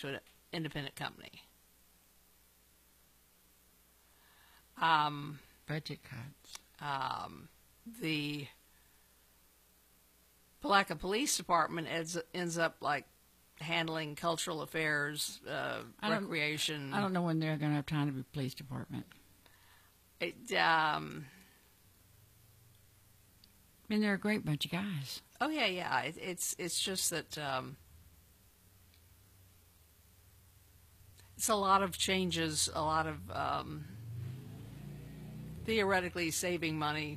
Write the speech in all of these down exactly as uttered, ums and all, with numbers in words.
to an independent company. Um, Budget cuts. um, the Palatka Police Department ends, ends up like handling cultural affairs, uh, I don't- recreation. I don't know when they're going to have time to be police department. It, um, I mean, they're a great bunch of guys. oh yeah, yeah. It, it's it's just that um, it's a lot of changes, a lot of um, theoretically saving money.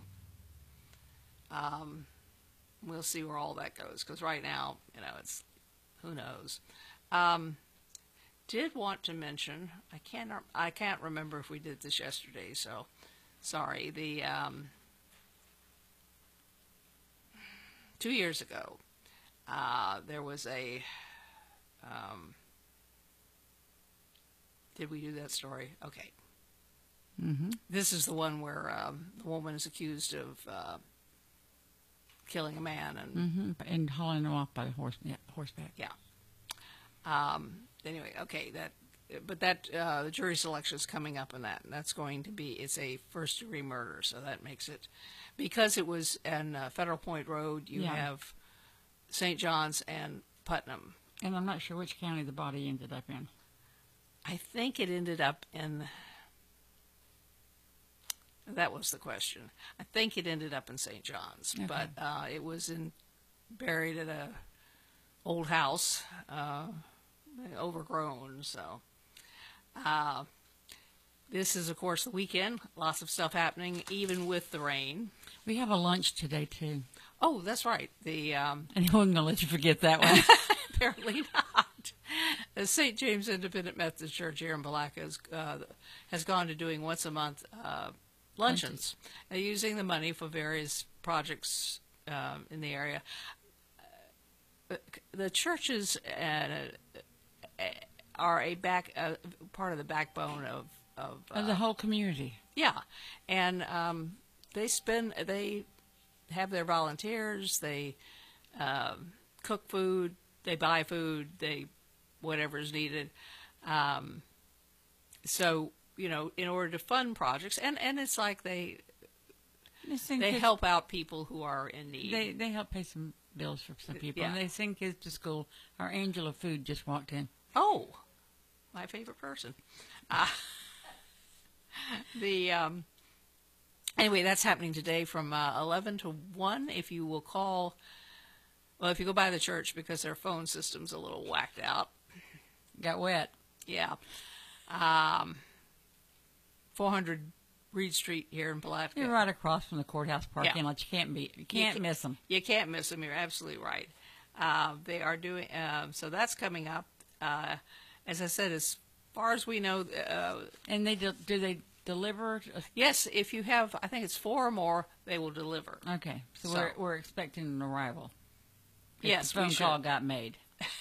Um, we'll see where all that goes, because right now, you know, it's who knows. Um, did want to mention, I can't I can't remember if we did this yesterday, so sorry. The um, two years ago, uh, there was a. Um, did we do that story? Okay. Mm-hmm. This is the one where um, the woman is accused of uh, killing a man, and Mm-hmm. And hauling them off by the horse, yeah, horseback. yeah. Um, anyway, okay, that, but that uh, the jury selection is coming up in that, and that's going to be it's a first degree murder, so that makes it because it was in uh, Federal Point Road. You Yeah. have Saint John's and Putnam. And I'm not sure which county the body ended up in. I think it ended up in. That was the question. I think it ended up in Saint John's, Okay. but uh, it was in buried at a old house, uh, overgrown. So uh, this is, of course, the weekend. Lots of stuff happening, even with the rain. We have a lunch today, too. Oh, that's right. The um, And I wasn't going to let you forget that one. apparently not. The Saint James Independent Methodist Church here in Palatka has, uh, has gone to doing once a month uh, luncheons, uh, using the money for various projects um, in the area. Uh, the churches uh, are a back uh, part of the backbone of of, uh, Of the whole community. yeah, and um, they spend they have their volunteers. They um, cook food. They buy food. They whatever is needed. Um, so you know, in order to fund projects, and, and it's like they They, sing they kids- help out people who are in need. They, they help pay some bills for some people. Yeah. And they send kids to school. Our angel of food just walked in. Oh, my favorite person. Uh, the um, anyway, that's happening today from uh, eleven to one. If you will call, well, if you go by the church because their phone system's a little whacked out. Got wet. Yeah, um, four hundred Reed Street here in Palatka. You're right across from the courthouse parking Yeah. lot. You can't be. You can't ca- miss them. You can't miss them. You're absolutely right. Uh, they are doing uh, so. That's coming up. Uh, as I said, as far as we know, uh, And they do, do they deliver? yes, if you have, I think it's four or more, they will deliver. Okay, so, So- we're we're expecting an arrival. If Yes, the we phone should. call got made.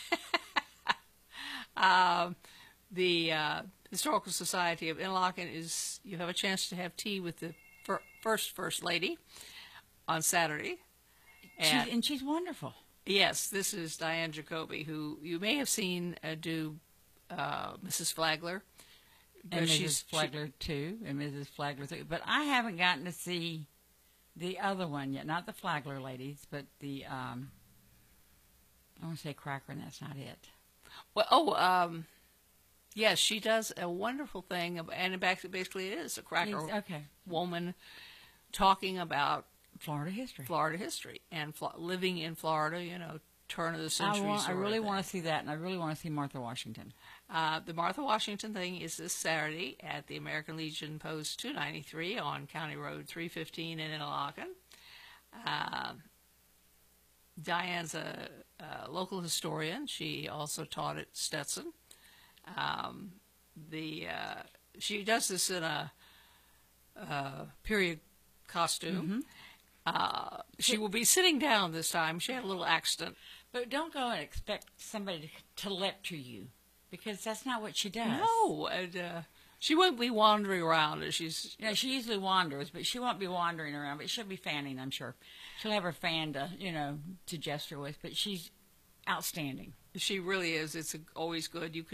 Um, the uh, Historical Society of Interlaken is, you have a chance to have tea with the fir- first First Lady on Saturday. She's, And and she's wonderful. yes, this is Diane Jacoby, who you may have seen uh, do uh, Missus Flagler. And But Missus she's- she- Flagler too, and Missus Flagler too. But I haven't gotten to see the other one yet. Not the Flagler ladies, but the um, I want to say Cracker, and that's not it. Well, oh, um, yes, she does a wonderful thing, ab- and it back- basically it is a cracker It's- okay, woman talking about Florida history. Florida history and Flo- living in Florida, you know, turn of the I, century. want, I sort of really thing. want to see that, and I really want to see Martha Washington. Uh, the Martha Washington thing is this Saturday at the American Legion Post two ninety-three on County Road three fifteen in Interlaken. Uh, Diane's a, a local historian. She also taught at Stetson. Um, the uh, she does this in a, a period costume. Uh, she will be sitting down this time. She had a little accident. But don't go and expect somebody to, to lecture you, because that's not what she does. No, and, uh, she won't be wandering around as she's. You know, she usually wanders, but she won't be wandering around. But she'll be fanning, I'm sure. She'll have her fan to, you know, to gesture with. But she's outstanding. She really is. It's always good. You